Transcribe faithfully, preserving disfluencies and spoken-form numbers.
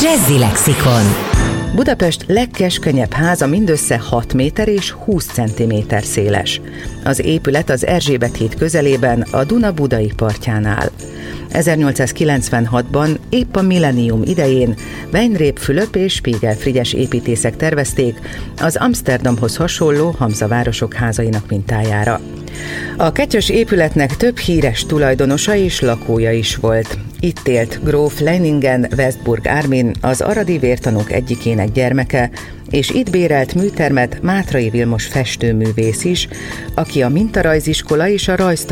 Jazzy Lexikon. Budapest legkeskenyebb háza mindössze hat méter és húsz centiméter széles. Az épület az Erzsébet híd közelében, a Duna budai partjánál. ezernyolcszázkilencvenhatban, épp a millennium idején Weinreb Fülöp és Spiegel Frigyes építészek tervezték az Amsterdamhoz hasonló Hamza városok házainak mintájára. A kettős épületnek több híres tulajdonosa és lakója is volt. Itt élt gróf Leiningen Westburg Armin, az aradi vértanúk egyikének gyermeke, és itt bérelt műtermet Mátrai Vilmos festőművész is, aki a mintarajziskola és a rajz